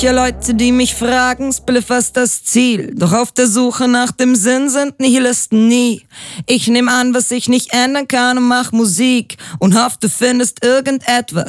Ja, Leute, die mich fragen, Spliff, was ist das Ziel? Doch auf der Suche nach dem Sinn sind Nihilisten nie. Ich nehm an, was ich nicht ändern kann und mach Musik und hoff, du findest irgendetwas,